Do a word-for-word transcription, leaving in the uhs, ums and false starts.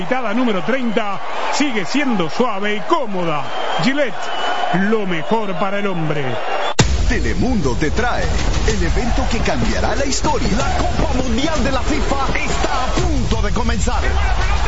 Afeitada número treinta sigue siendo suave y cómoda. Gillette, lo mejor para el hombre. Telemundo te trae el evento que cambiará la historia. La Copa Mundial de la FIFA está a punto de comenzar.